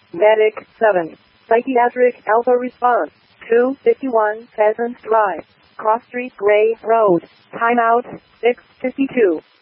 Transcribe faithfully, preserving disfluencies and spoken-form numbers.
Medic seven. Psychiatric Alpha response. two fifty-one Pheasant Drive. Cross Street Gray Road. Timeout six fifty-two.